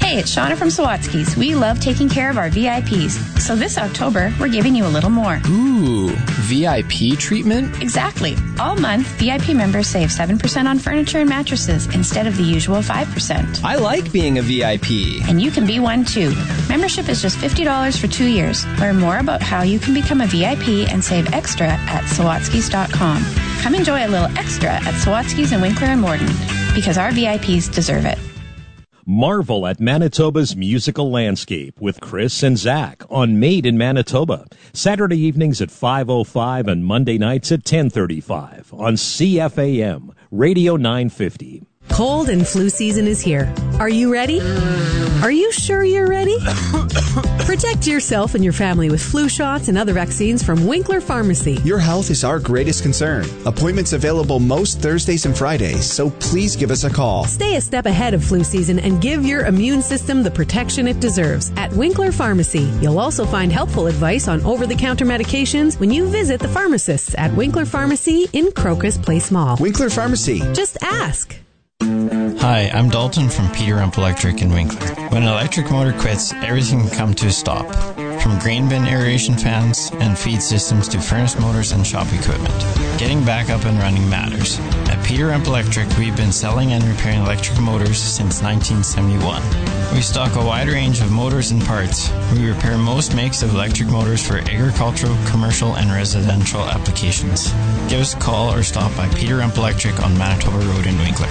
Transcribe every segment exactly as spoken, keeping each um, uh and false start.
Hey, it's Shauna from Sawatsky's. We love taking care of our V I Ps. So this October, we're giving you a little more. Ooh, V I P treatment? Exactly. All month, V I P members save seven percent on furniture and mattresses instead of the usual five percent. I like being a V I P. And you can be one too. Membership is just fifty dollars for two years. Learn more about how you can become a V I P and save extra at Sawatsky's dot com. Come enjoy a little extra at Sawatsky's in Winkler and Morden, because our V I Ps deserve it. Marvel at Manitoba's musical landscape with Chris and Zach on Made in Manitoba. Saturday evenings at five oh five and Monday nights at ten thirty-five on C F A M, Radio nine fifty. Cold and flu season is here. Are you ready? Are you sure you're ready? Protect yourself and your family with flu shots and other vaccines from Winkler Pharmacy. Your health is our greatest concern. Appointments available most Thursdays and Fridays, so please give us a call. Stay a step ahead of flu season and give your immune system the protection it deserves at Winkler Pharmacy. You'll also find helpful advice on over-the-counter medications when you visit the pharmacists at Winkler Pharmacy in Crocus Place Mall. Winkler Pharmacy. Just ask. Hi, I'm Dalton from Peter Rump Electric in Winkler. When an electric motor quits, everything can come to a stop. From grain bin aeration fans and feed systems to furnace motors and shop equipment. Getting back up and running matters. At Peter Rump Electric, we've been selling and repairing electric motors since nineteen seventy-one. We stock a wide range of motors and parts. We repair most makes of electric motors for agricultural, commercial, and residential applications. Give us a call or stop by Peter Rump Electric on Manitoba Road in Winkler.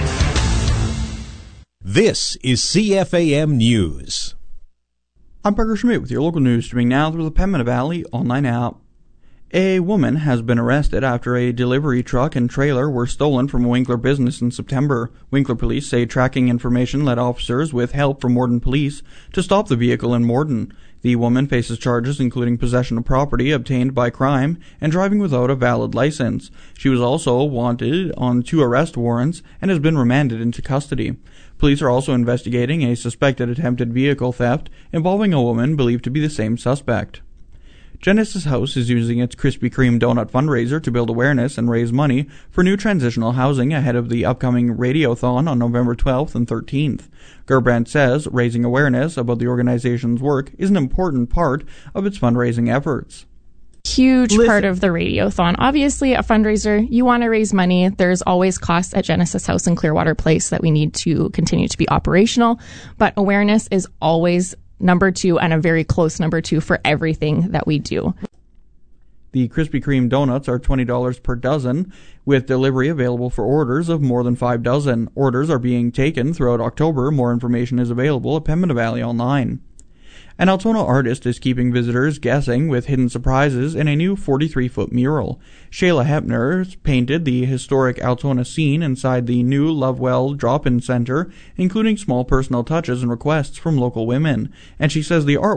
This is C F A M News. I'm Parker Schmidt with your local news, streaming now through the Pembina Valley online app. A woman has been arrested after a delivery truck and trailer were stolen from a Winkler business in September. Winkler police say tracking information led officers with help from Morden police to stop the vehicle in Morden. The woman faces charges including possession of property obtained by crime and driving without a valid license. She was also wanted on two arrest warrants and has been remanded into custody. Police are also investigating a suspected attempted vehicle theft involving a woman believed to be the same suspect. Genesis House is using its Krispy Kreme donut fundraiser to build awareness and raise money for new transitional housing ahead of the upcoming Radiothon on November twelfth and thirteenth. Gerbrandt says raising awareness about the organization's work is an important part of its fundraising efforts. Huge Listen. part of the Radiothon. Obviously, a fundraiser, you want to raise money. There's always costs at Genesis House in Clearwater Place that we need to continue to be operational, but awareness is always number two and a very close number two for everything that we do. The Krispy Kreme donuts are twenty dollars per dozen, with delivery available for orders of more than five dozen. Orders are being taken throughout October. More information is available at Pembina Valley Online. An Altona artist is keeping visitors guessing with hidden surprises in a new forty-three foot mural. Shayla Hepner painted the historic Altona scene inside the new Lovewell Drop-In Center, including small personal touches and requests from local women. And she says the art